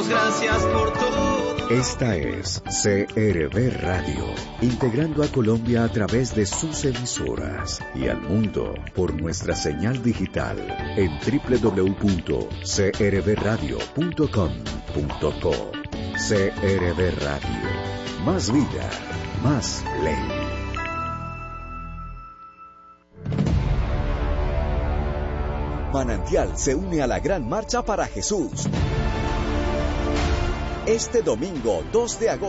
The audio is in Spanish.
gracias por todo. Esta es CRB Radio, integrando a Colombia a través de sus emisoras y al mundo por nuestra señal digital en www.crbradio.com.co. CRB Radio, más vida, más ley. Manantial se une a la Gran Marcha para Jesús. Este domingo 2 de agosto.